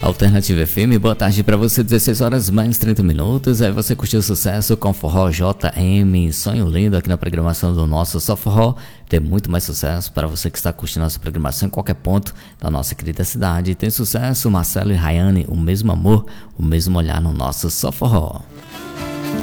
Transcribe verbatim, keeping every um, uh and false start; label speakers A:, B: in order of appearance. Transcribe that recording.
A: Alternativa F M, boa tarde pra você, dezesseis horas mais trinta minutos. Aí você curtiu o sucesso com Forró J M, Sonho Lindo, aqui na programação do nosso Só Forró. Tem muito mais sucesso para você que está curtindo nossa programação em qualquer ponto da nossa querida cidade. Tem sucesso, Marcelo e Rayane, O Mesmo Amor, O Mesmo Olhar no nosso Só Forró.